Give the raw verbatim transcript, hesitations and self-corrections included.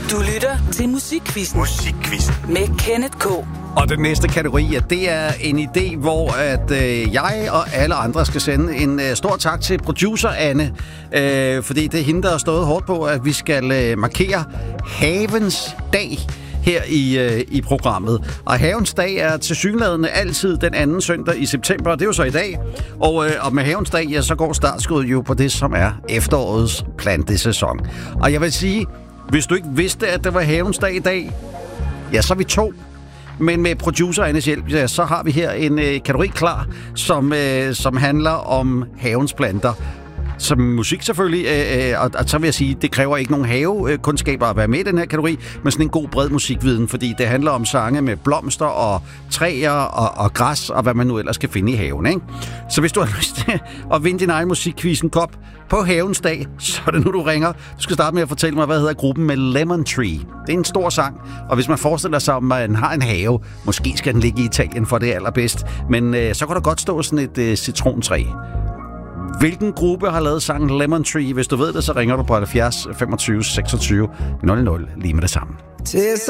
Du lytter til Musikquizzen. Musikquizzen. Med Kenneth K. Og den næste kategori, ja, det er en idé, hvor at øh, jeg og alle andre skal sende en øh, stor tak til producer Anne. Øh, fordi det er hende, der har stået hårdt på, at vi skal øh, markere Havens Dag her i, øh, i programmet. Og Havens Dag er tilsyneladende altid den anden søndag i september, og det er jo så i dag. Og, øh, og med Havens Dag, ja, så går startskuddet jo på det, som er efterårets plantesæson. Og jeg vil sige, hvis du ikke vidste, at det var Havens Dag i dag, ja, så er vi to. Men med producer Annes hjælp, ja, så har vi her en øh, kategori klar, som, øh, som handler om havens planter. Som musik selvfølgelig, øh, og, og så vil jeg sige, det kræver ikke nogen havekundskaber at være med i den her kategori, men sådan en god bred musikviden, fordi det handler om sange med blomster og træer og, og græs og hvad man nu ellers kan finde i haven, ikke? Så hvis du har lyst til at vinde din egen musikquizzen kop på Havens Dag, så er det nu, du ringer. Du skal starte med at fortælle mig, hvad hedder gruppen med Lemon Tree. Det er en stor sang, og hvis man forestiller sig, at man har en have, måske skal den ligge i Italien for det allerbedst, men øh, så kan der godt stå sådan et øh, citrontræ. Hvilken gruppe har lavet sangen Lemon Tree? Hvis du ved det, så ringer du på halvfjerds femogtyve seksogtyve nul nul lige med det samme.